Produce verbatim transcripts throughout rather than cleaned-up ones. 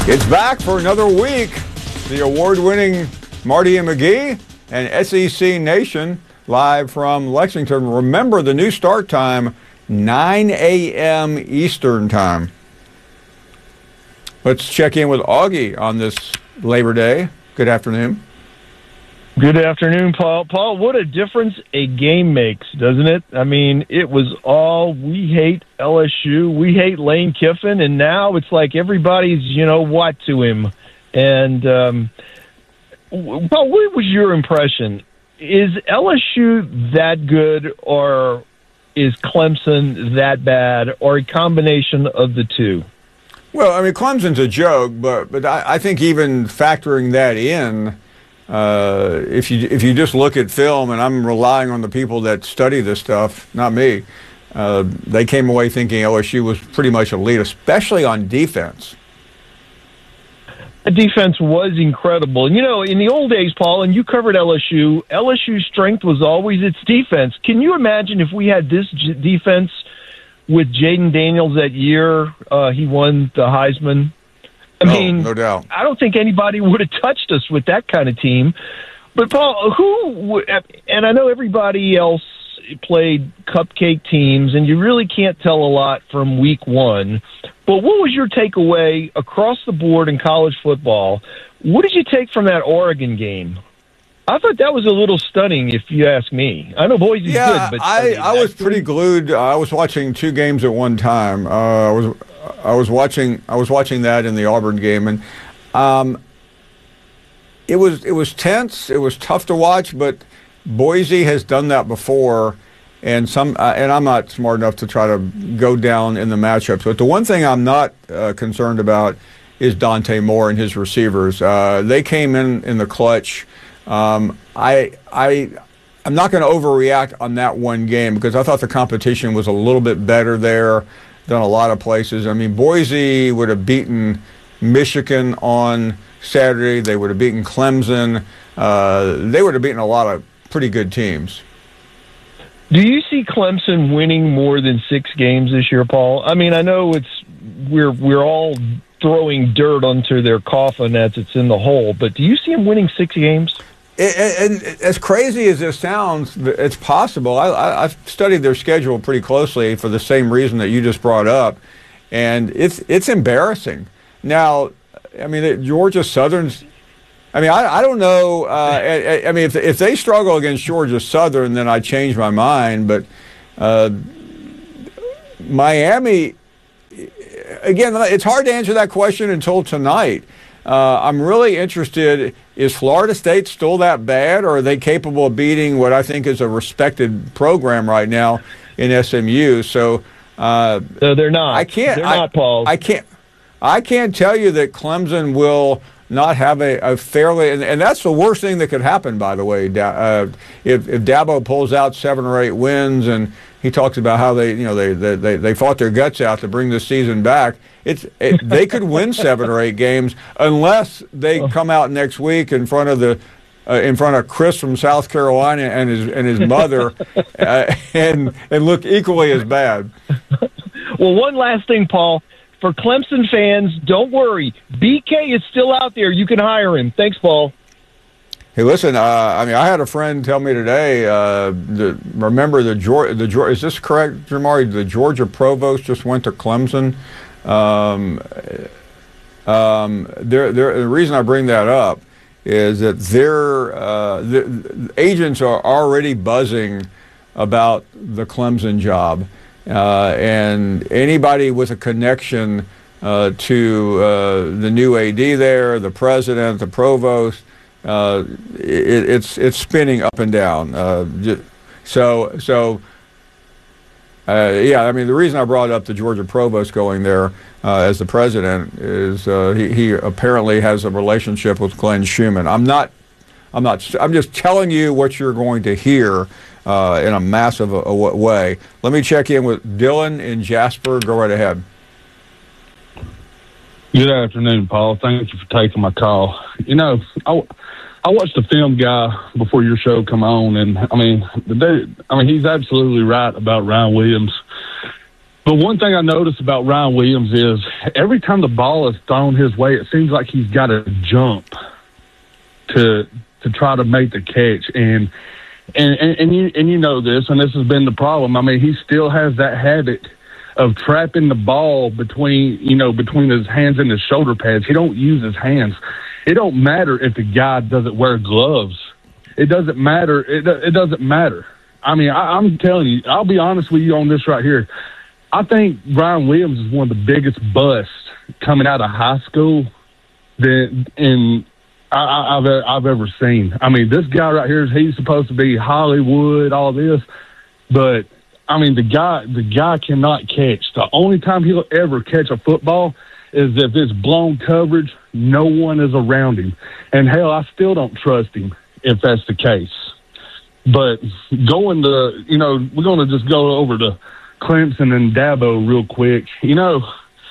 It's back for another week. The award-winning Marty and McGee and S E C Nation live from Lexington. Remember, the new start time, nine a.m. Eastern time. Let's check in with Augie on this Labor Day. Good afternoon. Good afternoon, Paul. Paul, what a difference a game makes, doesn't it? I mean, it was all, we hate L S U, we hate Lane Kiffin, and now it's like everybody's, you know, what to him. And, um, Paul, what was your impression? Is L S U that good, or is Clemson that bad, or a combination of the two? Well, I mean, Clemson's a joke, but but I, I think even factoring that in, uh, if you if you just look at film, and I'm relying on the people that study this stuff, not me, uh, they came away thinking L S U was pretty much elite, especially on defense. The defense was incredible. And, you know, in the old days, Paul, and you covered L S U, L S U's strength was always its defense. Can you imagine if we had this j- defense with Jaden Daniels that year uh, he won the Heisman? I no, mean, no doubt. I don't think anybody would have touched us with that kind of team. But, Paul, who – and I know everybody else played cupcake teams, and you really can't tell a lot from week one. But what was your takeaway across the board in college football? What did you take from that Oregon game? I thought that was a little stunning, if you ask me. I know Boise's yeah, good, but I, I, mean, I was pretty glued. I was watching two games at one time. Uh, I was I was watching I was watching that in the Auburn game, and um, it was it was tense. It was tough to watch, but Boise has done that before. And some, uh, and I'm not smart enough to try to go down in the matchups. But the one thing I'm not uh, concerned about is Dante Moore and his receivers. Uh, they came in in the clutch. Um, I, I, I'm not going to overreact on that one game because I thought the competition was a little bit better there than a lot of places. I mean, Boise would have beaten Michigan on Saturday. They would have beaten Clemson. Uh, they would have beaten a lot of pretty good teams. Do you see Clemson winning more than six games this year, Paul? I mean, I know it's we're we're all throwing dirt onto their coffin as it's in the hole, but do you see them winning six games? And as crazy as this sounds, it's possible. I, I, I've studied their schedule pretty closely for the same reason that you just brought up, and it's it's embarrassing. Now, I mean, Georgia Southern's. I mean, I, I don't know. Uh, I, I mean, if if they struggle against Georgia Southern, then I change my mind. But uh, Miami, again, it's hard to answer that question until tonight. Uh, I'm really interested, is Florida State still that bad, or are they capable of beating what I think is a respected program right now in S M U? So uh, no, they're not. I can't. They're I, not, Paul. I can't. I can't tell you that Clemson will not have a, a fairly, and, and that's the worst thing that could happen, by the way. Uh, if, if Dabo pulls out seven or eight wins, and he talks about how they, you know, they they, they fought their guts out to bring this season back, it's it, they could win seven or eight games unless they come out next week in front of the uh, in front of Chris from South Carolina and his and his mother, uh, and and look equally as bad. Well, one last thing, Paul. For Clemson fans, don't worry. B K is still out there. You can hire him. Thanks, Paul. Hey, listen. Uh, I mean, I had a friend tell me today. Uh, the, remember the Georgia? The Georgia? Is this correct, Jamari? The Georgia provost just went to Clemson. Um, um, they're, they're, the reason I bring that up is that their uh, the, the agents are already buzzing about the Clemson job. Uh, and anybody with a connection uh, to uh, the new A D there, the president, the provost, uh, it, it's it's spinning up and down. Uh, so so uh, yeah, I mean the reason I brought up the Georgia provost going there uh, as the president is uh, he, he apparently has a relationship with Glenn Schumann. I'm not I'm not I'm just telling you what you're going to hear. Uh, in a massive uh, way. Let me check in with Dylan in Jasper. Go right ahead. Good afternoon, Paul. Thank you for taking my call. You know, I, I watched the film guy before your show come on, and I mean, the dude, I mean, he's absolutely right about Ryan Williams. But one thing I noticed about Ryan Williams is every time the ball is thrown his way, it seems like he's got to jump to to try to make the catch. And and, and and you and you know this, and this has been the problem. I mean, he still has that habit of trapping the ball between you know between his hands and his shoulder pads. He don't use his hands. It don't matter if the guy doesn't wear gloves. It doesn't matter. It it doesn't matter. I mean, I, I'm telling you, I'll be honest with you on this right here. I think Ryan Williams is one of the biggest busts coming out of high school that in I, I've I've ever seen. I mean, this guy right here, he's supposed to be Hollywood, all this, but I mean, the guy the guy cannot catch. The only time he'll ever catch a football is if it's blown coverage, no one is around him, and hell, I still don't trust him if that's the case. But going to, you know, we're going to just go over to Clemson and Dabo real quick. You know,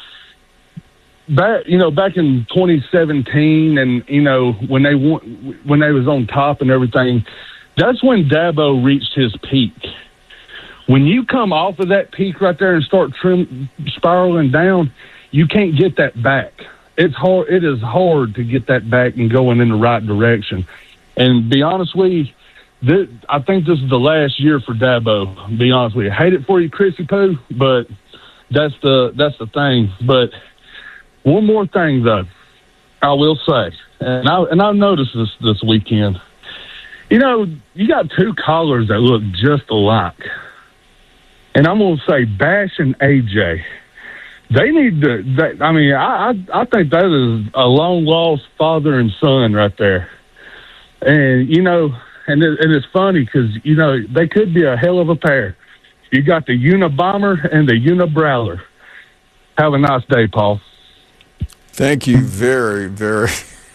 back you know back in twenty seventeen, and you know when they won, when they was on top and everything, that's when Dabo reached his peak. When you come off of that peak right there and start trim, spiraling down, you can't get that back. It's hard. It is hard to get that back and going in the right direction. And be honest with you, this, I think this is the last year for Dabo. Be honest with you, I hate it for you, Chrissy Poo, but that's the that's the thing. But one more thing, though, I will say, and I and I noticed this this weekend. You know, you got two callers that look just alike, and I'm going to say Bash and A J. They need to. They, I mean, I, I I think that is a long lost father and son right there, and you know. And, it, and it's funny because, you know, they could be a hell of a pair. You got the Unabomber and the Unibrawler. Have a nice day, Paul. Thank you very, very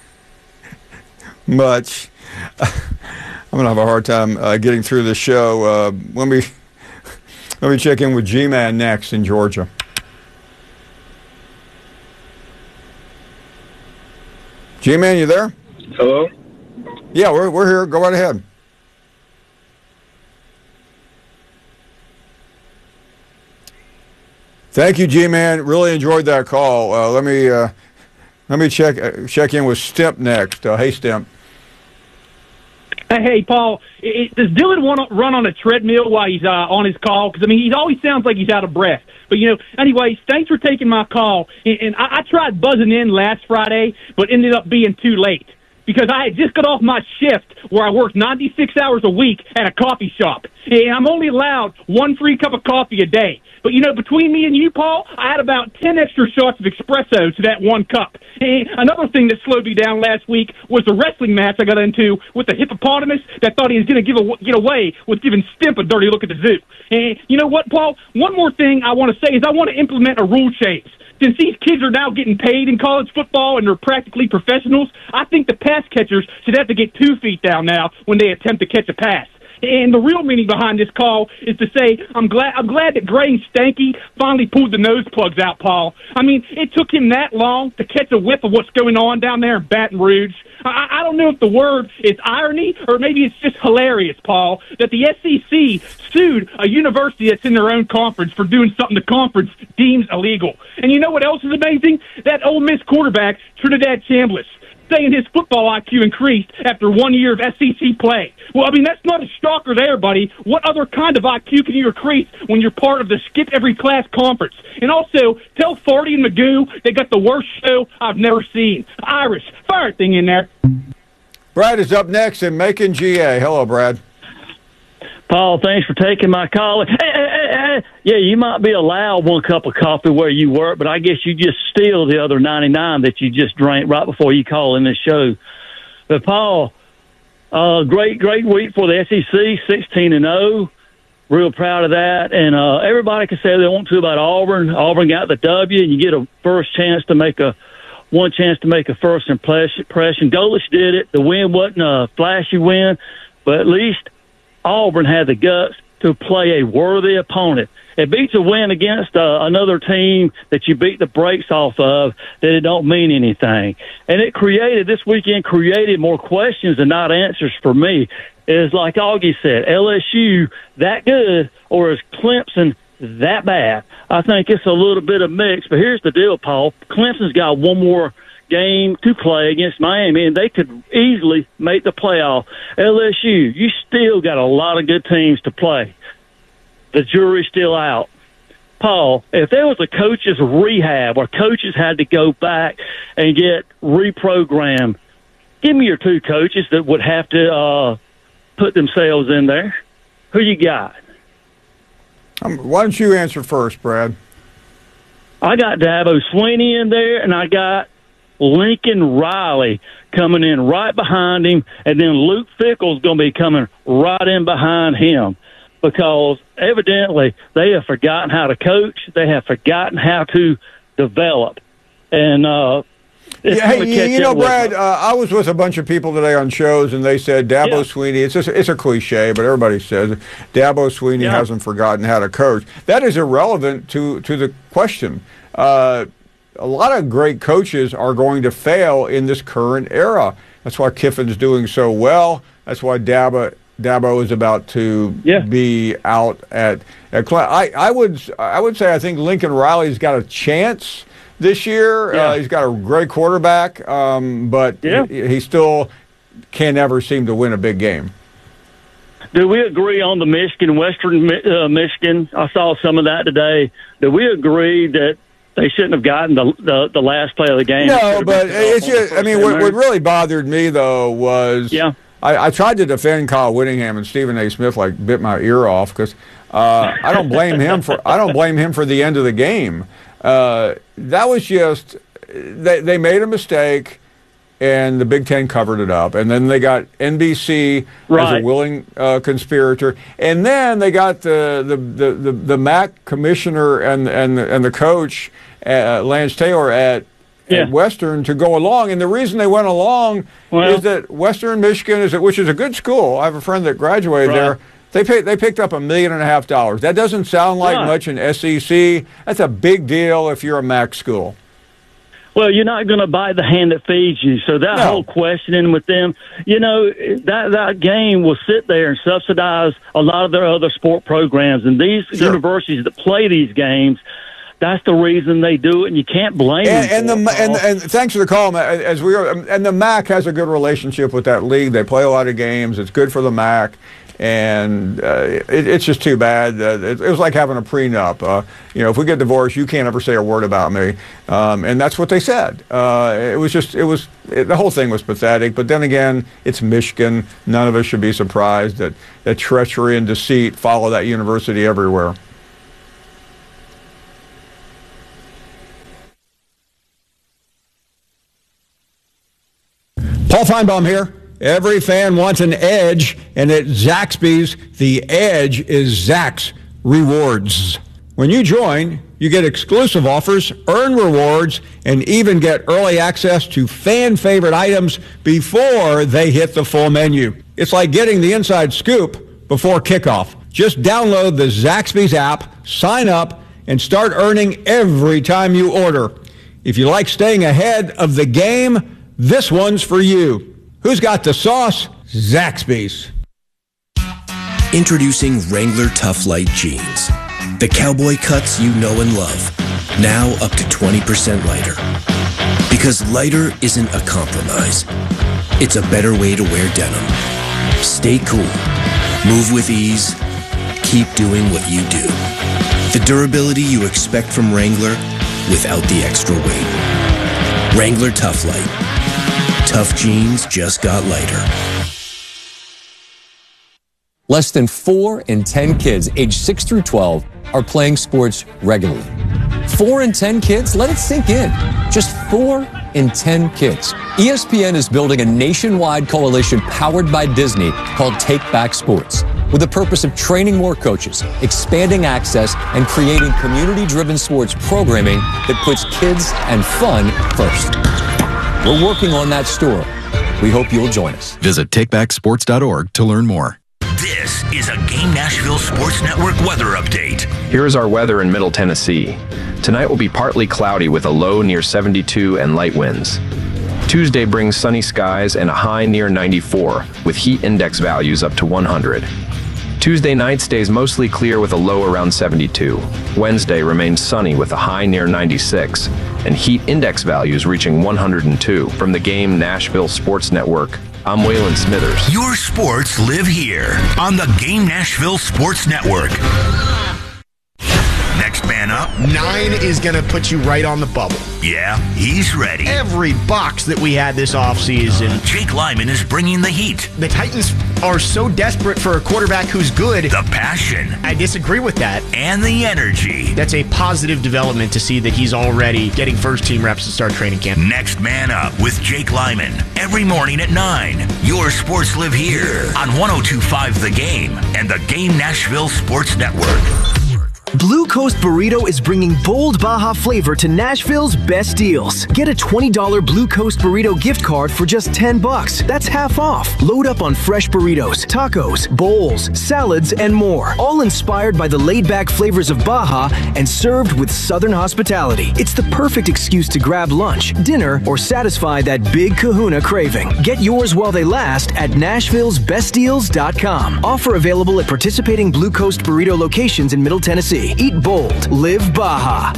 much. I'm going to have a hard time uh, getting through the show. Uh, let me let me check in with G-Man next in Georgia. G-Man, you there? Hello? Yeah, we're we're here. Go right ahead. Thank you, G-Man. Really enjoyed that call. Uh, let me uh, let me check uh, check in with Stimp next. Uh, hey, Stimp. Hey, Paul. It, it, does Dylan want to run on a treadmill while he's uh, on his call? Because I mean, he always sounds like he's out of breath. But, you know, anyways, thanks for taking my call. And, and I, I tried buzzing in last Friday, but ended up being too late, because I had just got off my shift where I worked ninety-six hours a week at a coffee shop. And I'm only allowed one free cup of coffee a day. But, you know, between me and you, Paul, I had about ten extra shots of espresso to that one cup. And another thing that slowed me down last week was the wrestling match I got into with the hippopotamus that thought he was going to give a, get away with giving Stimp a dirty look at the zoo. And you know what, Paul? One more thing I want to say is I want to implement a rule change. Since these kids are now getting paid in college football and they're practically professionals, I think the pass catchers should have to get two feet down now when they attempt to catch a pass. And the real meaning behind this call is to say I'm glad I'm glad that Gray and Stanky finally pulled the nose plugs out, Paul. I mean, it took him that long to catch a whiff of what's going on down there in Baton Rouge. I, I don't know if the word is irony or maybe it's just hilarious, Paul, that the S E C sued a university that's in their own conference for doing something the conference deems illegal. And you know what else is amazing? That Ole Miss quarterback, Trinidad Chambliss, saying his football I Q increased after one year of S E C play. Well, I mean, that's not a shocker there, buddy. What other kind of I Q can you increase when you're part of the skip every class conference? And also, tell Farty and Magoo they got the worst show I've never seen. Irish, fire thing in there. Brad is up next in Macon, G A. Hello, Brad. Paul, thanks for taking my call. Hey, hey, hey, hey. Yeah, you might be allowed one cup of coffee where you work, but I guess you just steal the other ninety-nine that you just drank right before you call in this show. But, Paul, uh, great, great week for the S E C, sixteen and oh. Real proud of that. And uh, everybody can say they want to about Auburn. Auburn got the W, and you get a first chance to make a one chance to make a first impression. Golich did it. The win wasn't a flashy win, but at least Auburn had the guts to play a worthy opponent. It beats a win against uh, another team that you beat the brakes off of, that it don't mean anything. And it created, this weekend created more questions than not answers for me. It's like Augie said, L S U that good, or is Clemson that bad. I think it's a little bit of mix. But here's the deal, Paul. Clemson's got one more game to play against Miami, and they could easily make the playoff. L S U, you still got a lot of good teams to play. The jury's still out. Paul, if there was a coach's rehab or coaches had to go back and get reprogrammed, give me your two coaches that would have to uh, put themselves in there. Who you got? Um, why don't you answer first, Brad? I got Dabo Swinney in there, and I got Lincoln Riley coming in right behind him, and then Luke Fickell's going to be coming right in behind him, because evidently they have forgotten how to coach. They have forgotten how to develop. And uh, it's yeah, going to hey, catch you know, up with Brad, them. uh, I was with a bunch of people today on shows, and they said Dabo Yeah. Swinney, it's, just, it's a cliche, but everybody says it. Dabo Swinney Yeah. hasn't forgotten how to coach. That is irrelevant to, to the question. Uh, a lot of great coaches are going to fail in this current era. That's why Kiffin's doing so well. That's why Dabo... Dabo is about to Yeah. be out at, at Cle- I, I would I would say I think Lincoln Riley's got a chance this year. Yeah. Uh, he's got a great quarterback, um, but Yeah. he, he still can never seem to win a big game. Do we agree on the Michigan, Western uh, Michigan? I saw some of that today. Do we agree that they shouldn't have gotten the the, the last play of the game? No, but it's just, I mean, what, what really bothered me, though, was Yeah. I, I tried to defend Kyle Whittingham, and Stephen A. Smith like bit my ear off because uh, I don't blame him for I don't blame him for the end of the game. Uh, that was just they they made a mistake, and the Big Ten covered it up, and then they got N B C Right. as a willing uh, conspirator, and then they got the the the the, the M A C commissioner and and and the coach uh, Lance Taylor at. Yeah. At Western to go along, and the reason they went along Well- is that Western Michigan is, which is a good school. I have a friend that graduated Right. there. They paid, they picked up a million and a half dollars. That doesn't sound like Right. much in S E C. That's a big deal if you're a M A C school. Well, you're not going to buy the hand that feeds you. So that No. whole questioning with them, you know, that that game will sit there and subsidize a lot of their other sport programs. And these Sure. universities that play these games, that's the reason they do it, and you can't blame And, and them. the for it, and, Paul. and thanks for the call, Matt. As we are, and the M A C has a good relationship with that league. They play a lot of games. It's good for the M A C. And uh, it, it's just too bad. Uh, it, it was like having a prenup. Uh, you know, if we get divorced, you can't ever say a word about me. Um, and that's what they said. Uh, it was just, it was, it, the whole thing was pathetic. But then again, it's Michigan. None of us should be surprised that, that treachery and deceit follow that university everywhere. Paul Feinbaum here. Every fan wants an edge, and at Zaxby's, the edge is Zax Rewards. When you join, you get exclusive offers, earn rewards, and even get early access to fan-favorite items before they hit the full menu. It's like getting the inside scoop before kickoff. Just download the Zaxby's app, sign up, and start earning every time you order. If you like staying ahead of the game, this one's for you. Who's got the sauce? Zaxby's. Introducing Wrangler Tough Light Jeans. The cowboy cuts you know and love. Now up to twenty percent lighter. Because lighter isn't a compromise. It's a better way to wear denim. Stay cool. Move with ease. Keep doing what you do. The durability you expect from Wrangler without the extra weight. Wrangler Tough Light. Tough jeans just got lighter. Less than four in ten kids aged six through twelve are playing sports regularly. Four in ten kids? Let it sink in. Just four in ten kids. E S P N is building a nationwide coalition powered by Disney called Take Back Sports, with the purpose of training more coaches, expanding access, and creating community-driven sports programming that puts kids and fun first. We're working on that story. We hope you'll join us. Visit take back sports dot org to learn more. This is a Game Nashville Sports Network weather update. Here is our weather in Middle Tennessee. Tonight will be partly cloudy with a low near seventy-two and light winds. Tuesday brings sunny skies and a high near ninety-four with heat index values up to one hundred. Tuesday night stays mostly clear with a low around seventy-two. Wednesday remains sunny with a high near ninety-six, and heat index values reaching one hundred two. From the Game Nashville Sports Network, I'm Waylon Smithers. Your sports live here on the Game Nashville Sports Network. Next man up. Nine is going to put you right on the bubble. Yeah, he's ready. Every box that we had this offseason. Jake Lyman is bringing the heat. The Titans are so desperate for a quarterback who's good. The passion. I disagree with that. And the energy. That's a positive development to see that he's already getting first-team reps to start training camp. Next man up with Jake Lyman. Every morning at nine. Your sports live here on one oh two point five The Game and the Game Nashville Sports Network. Blue Coast Burrito is bringing bold Baja flavor to Nashville's best deals. Get a twenty dollars Blue Coast Burrito gift card for just ten bucks. That's half off. Load up on fresh burritos, tacos, bowls, salads, and more. All inspired by the laid-back flavors of Baja and served with Southern hospitality. It's the perfect excuse to grab lunch, dinner, or satisfy that big kahuna craving. Get yours while they last at Nashville's Best Deals dot com. Offer available at participating Blue Coast Burrito locations in Middle Tennessee. Eat bold. Live Baja.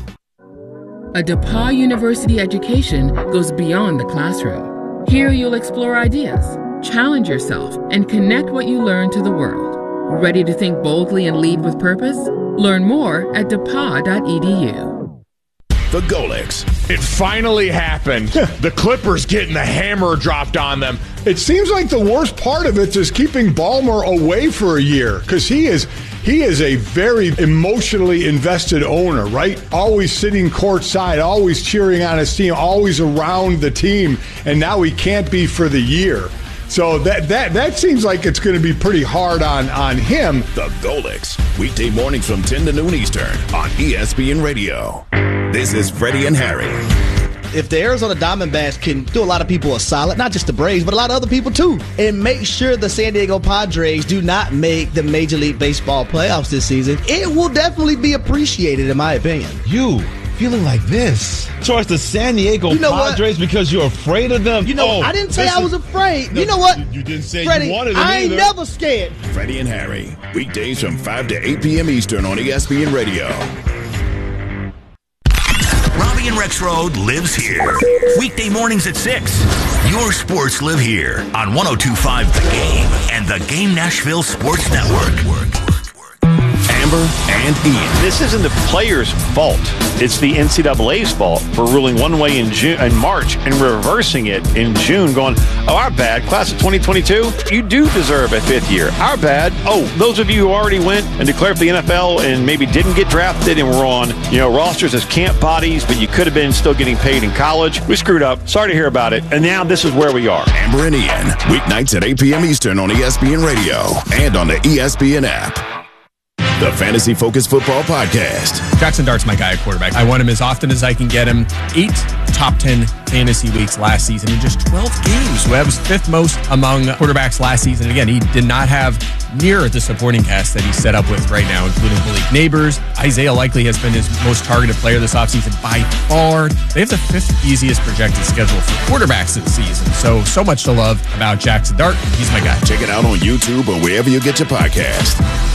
A DePauw University education goes beyond the classroom. Here you'll explore ideas, challenge yourself, and connect what you learn to the world. Ready to think boldly and lead with purpose? Learn more at D E P A W dot E D U. The Golics. It finally happened. The Clippers getting the hammer dropped on them. It seems like the worst part of it is keeping Ballmer away for a year because he is he is a very emotionally invested owner, right? Always sitting courtside, always cheering on his team, always around the team, and now he can't be for the year. So that that that seems like it's going to be pretty hard on, on him. The Golics. Weekday mornings from ten to noon Eastern on E S P N Radio. This is Freddie and Harry. If the Arizona Diamondbacks can do a lot of people a solid, not just the Braves, but a lot of other people too, and make sure the San Diego Padres do not make the Major League Baseball playoffs this season, it will definitely be appreciated, in my opinion. You feeling like this towards the San Diego you know Padres what? Because you're afraid of them? You know, oh, I didn't say I was afraid. No, you know what? You didn't say Freddie, you wanted them I ain't either. never scared. Freddie and Harry, weekdays from five to eight p.m. Eastern on E S P N Radio. Robbie and Rex Road lives here. Weekday mornings at six. Your sports live here on one oh two point five The Game and the Game Nashville Sports Network. Amber and Ian. This isn't the players' fault. It's the N C double A's fault for ruling one way in June, in March and reversing it in June, going, oh, our bad. Class of twenty twenty-two, you do deserve a fifth year. Our bad. Oh, those of you who already went and declared for the N F L and maybe didn't get drafted and were on, you know, rosters as camp bodies, but you could have been still getting paid in college. We screwed up. Sorry to hear about it. And now this is where we are. Amber and Ian, weeknights at eight p.m. Eastern on E S P N Radio and on the E S P N app. The Fantasy Focus Football Podcast. Jackson Dart's my guy at quarterback. I want him as often as I can get him. Eight top ten fantasy weeks last season in just twelve games. So that was fifth most among quarterbacks last season. Again, he did not have near the supporting cast that he's set up with right now, including Malik Neighbors. Isaiah Likely has been his most targeted player this offseason by far. They have the fifth easiest projected schedule for quarterbacks this season. So, so much to love about Jackson Dart. He's my guy. Check it out on YouTube or wherever you get your podcast.